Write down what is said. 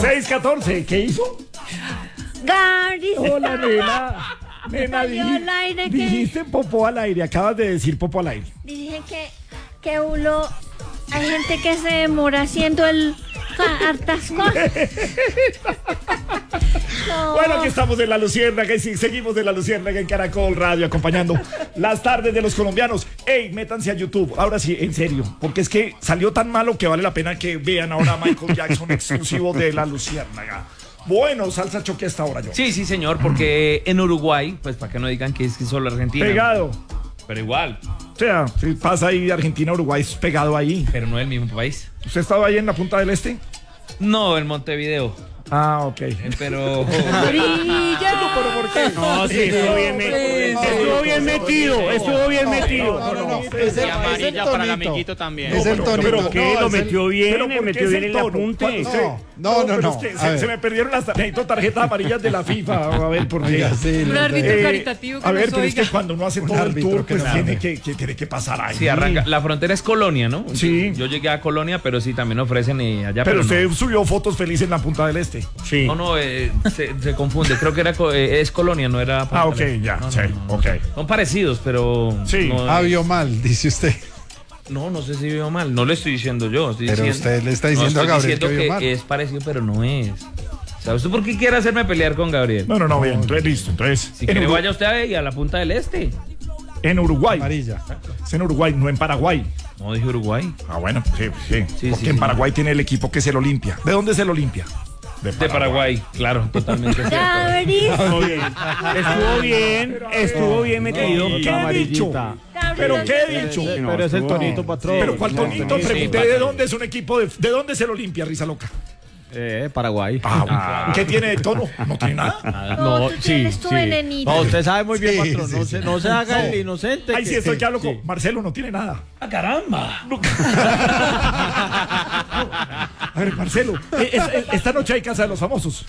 6:14, ¿qué hizo? Gary. Hola, nena. Nena, Salió al aire que- dijiste popó al aire, acabas de decir popó al aire. Dije que uno, hay gente que se demora haciendo hartas cosas. No. Bueno, aquí estamos en La Luciérnaga y seguimos de La Luciérnaga en Caracol Radio acompañando las tardes de los colombianos. Ey, métanse a YouTube, ahora sí, en serio, porque es que salió tan malo que vale la pena que vean ahora a Michael Jackson exclusivo de La Luciérnaga. Bueno, salsa choque hasta ahora yo. Sí, señor, porque en Uruguay, pues para que no digan que es que solo Argentina. Pegado. Pero igual, O sea, si pasa ahí de Argentina a Uruguay, es pegado ahí. pero no es el mismo país. ¿Usted estaba ahí en la punta del este? No, en Montevideo. Ah, ok. Pero. Brilla. ¿Pero por qué? No, sí, estuvo bien metido. Estuvo bien metido. Estuvo bien metido. No. Y amarilla para el amiguito también. Es el tonito. pero ¿Qué? Lo metió bien, ¿Pero le por qué metió es bien el el tono? apunte. No. pero es que A se ver. me perdieron necesito tarjetas amarillas de la FIFA. A ver, por qué. Oiga, sí, Un árbitro caritativo que a ver, nos pero es que oiga. cuando uno hace Un todo el árbitro tour, que pues no tiene sabe. tiene que pasar ahí. Sí, arranca. La frontera es Colonia, ¿no? Sí. Yo llegué a Colonia, pero sí también ofrecen allá. Pero no. usted subió fotos felices en la punta del este. Sí. No, se confunde. Creo que era es Colonia, no era. Ah, ok, ya, sí, ok. Son parecidos, pero. Sí. No, Vio mal, dice usted. no sé si vio mal. No le estoy diciendo yo. Estoy Pero diciendo- usted le está diciendo estoy a Gabriel diciendo que vio mal. es parecido, pero no es. O sea, ¿usted por qué quiere hacerme pelear con Gabriel? No, bien, entonces listo. Entonces, Si quiere, vaya usted ahí a la punta del este. en Uruguay. Amarilla. Es en Uruguay, no en Paraguay. No, dije Uruguay. Ah, bueno, sí. Sí, Porque sí, en sí. Paraguay tiene el equipo que es el Olimpia. ¿De dónde es el Olimpia? De Paraguay, claro, totalmente cierto. Gary. Estuvo bien metido. ¿Qué he dicho? ¿Pero qué he dicho? Pero es el tonito, patrón. ¿Pero cuál tonito? Pregunté de dónde es un equipo de dónde es el Olimpia, risa loca. Paraguay. ¿Qué tiene de tono? No tiene nada. No, tú tienes tu venenito. No, usted sabe muy bien, Sí, patrón. sí, No se haga el inocente. Ay, sí, estoy que hablo con Marcelo, no tiene nada. ¡Ah, caramba! A ver, Marcelo, esta noche hay Casa de los Famosos.